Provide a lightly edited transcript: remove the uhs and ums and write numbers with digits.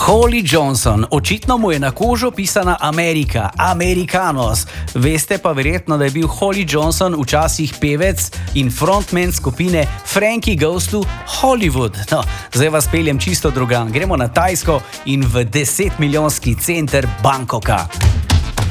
Holly Johnson, očitno mu je na kožo pisana Amerika, Americanos. Veste pa verjetno, da je bil Holly Johnson včasih pevec in frontman skupine Frankie Goes to Hollywood. No, zdaj vas peljem čisto drugam. Gremo na Tajsko in v 10-milijonski center Bangkoka.